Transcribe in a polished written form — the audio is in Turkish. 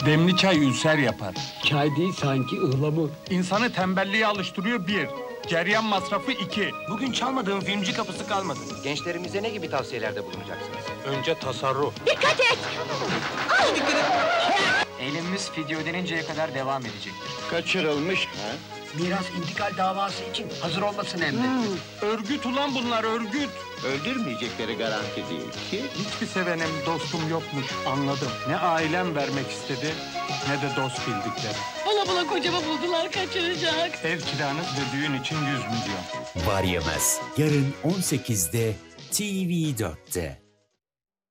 Demli çay ülser yapar. Çay değil sanki ıhlamur. İnsanı tembelliğe alıştırıyor bir. Ceryan masrafı 2. Bugün çalmadığım filmci kapısı kalmadı. Gençlerimize ne gibi tavsiyelerde bulunacaksınız? Önce tasarruf. Dikkat et! Eylemimiz fidye ödeninceye kadar devam edecektir. Kaçırılmış ha? Miras intikal davası için hazır olmasın emri. Örgüt ulan bunlar, örgüt. Öldürmeyecekleri garanti değil ki. Hiçbir sevenim, dostum yokmuş, anladım. Ne ailem vermek istedi, ne de dost bildikleri. Bula bula kocamı buldular, kaçıracak. Ev kiranız ve düğün için 100 milyon. Var yemez. Yarın 18'de TV4'te.